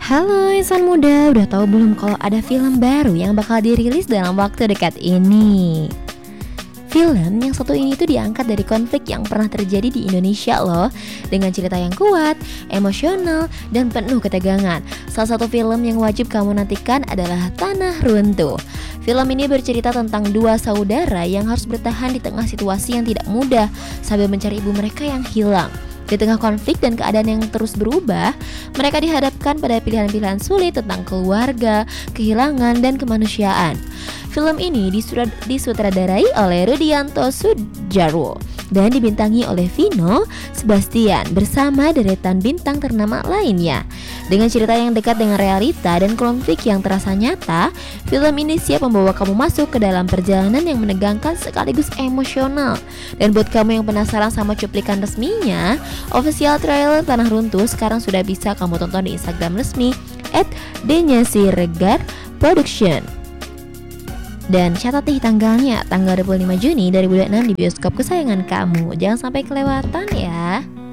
Halo insan muda, udah tahu belum kalau ada film baru yang bakal dirilis dalam waktu dekat ini? Film yang satu ini tuh diangkat dari konflik yang pernah terjadi di Indonesia loh, dengan cerita yang kuat, emosional, dan penuh ketegangan. Salah satu film yang wajib kamu nantikan adalah Tanah Runtuh. Film ini bercerita tentang dua saudara yang harus bertahan di tengah situasi yang tidak mudah sambil mencari ibu mereka yang hilang. Di tengah konflik dan keadaan yang terus berubah, mereka dihadapkan pada pilihan-pilihan sulit tentang keluarga, kehilangan, dan kemanusiaan. Film ini disutradarai oleh Rudianto Sudjarwo dan dibintangi oleh Vino Sebastian bersama deretan bintang ternama lainnya. Dengan cerita yang dekat dengan realita dan konflik yang terasa nyata, film ini siap membawa kamu masuk ke dalam perjalanan yang menegangkan sekaligus emosional. Dan buat kamu yang penasaran sama cuplikan resminya, official trailer Tanah Runtuh sekarang sudah bisa kamu tonton di Instagram resmi @denyasiregar_production. Dan catat nih tanggalnya, tanggal 25 Juni 2026 di bioskop kesayangan kamu. Jangan sampai kelewatan ya.